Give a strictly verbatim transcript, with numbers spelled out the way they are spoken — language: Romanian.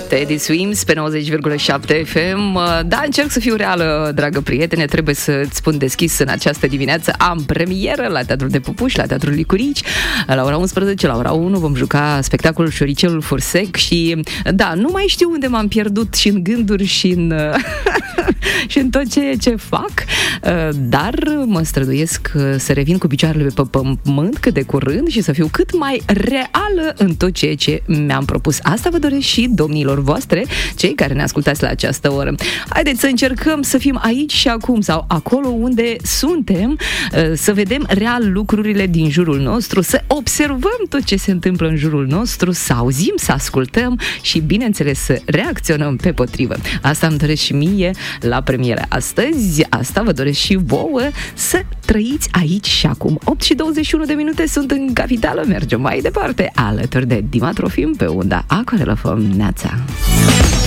Teddy Swims pe nouăzeci virgulă șapte F M. Da, încerc să fiu reală, dragă prietene. Trebuie să-ți spun deschis, în această dimineață am premieră la Teatrul de Pupuși, la Teatrul Licurici. La ora unsprezece, la ora unu vom juca spectacolul Șoricelul Fursec. Și da, nu mai știu unde m-am pierdut și în gânduri și în și în tot ce, ce fac, dar mă străduiesc să revin cu picioarele pe pământ cât de curând și să fiu cât mai reală în tot ceea ce mi-am propus. Asta vă doresc și domnilor voastre, cei care ne ascultați la această oră. Haideți să încercăm să fim aici și acum sau acolo unde suntem, să vedem real lucrurile din jurul nostru, să observăm tot ce se întâmplă în jurul nostru, să auzim, să ascultăm și, bineînțeles, să reacționăm pe potrivă. Asta îmi doresc și mie la premieră astăzi, asta vă doresc și vouă, să trăiți aici și acum. opt și douăzeci și unu de minute sunt în capitală, mergem mai departe alături de Dima Trofim pe unda Aquarelă Făm. Neața!